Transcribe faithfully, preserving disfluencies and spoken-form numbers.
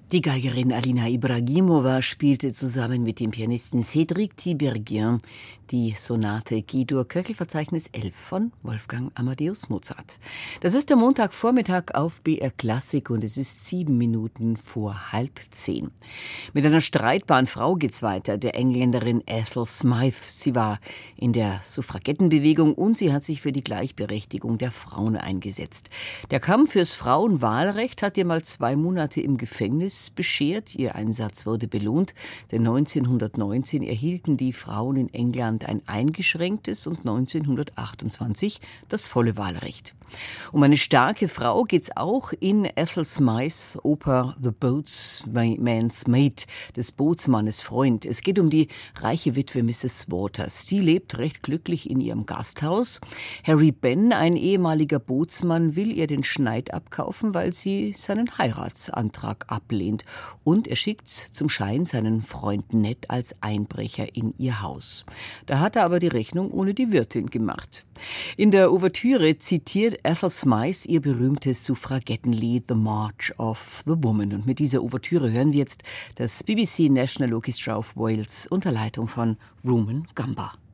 Die Geigerin Alina Ibragimova spielte zusammen mit dem Pianisten Cédric Tiberghien die Sonate G-Dur Köchelverzeichnis elf von Wolfgang Amadeus Mozart. Das ist der Montagvormittag auf B R Klassik und es ist sieben Minuten vor halb zehn. Mit einer streitbaren Frau geht's weiter, der Engländerin Ethel Smythe. Sie war in der Suffragettenbewegung und sie hat sich für die Gleichberechtigung der Frauen eingesetzt. Der Kampf fürs Frauenwahlrecht hat ihr mal zwei Monate im Gefängnis beschert. Ihr Einsatz wurde belohnt, denn neunzehnhundertneunzehn erhielten die Frauen in England ein eingeschränktes und neunzehnhundertachtundzwanzig das volle Wahlrecht. Um eine starke Frau geht's auch in Ethel Smythes Oper The Boatsman's Mate, des Bootsmannes Freund. Es geht um die reiche Witwe Misses Waters. Sie lebt recht glücklich in ihrem Gasthaus. Harry Benn, ein ehemaliger Bootsmann, will ihr den Schneid abkaufen, weil sie seinen Heiratsantrag ablehnt. Und er schickt zum Schein seinen Freund Ned als Einbrecher in ihr Haus. Da hat er aber die Rechnung ohne die Wirtin gemacht. In der Ouvertüre zitiert Ethel Smythe ihr berühmtes Suffragettenlied The March of the Woman. Und mit dieser Ouvertüre hören wir jetzt das B B C National Orchestra of Wales unter Leitung von Rumen Gamba.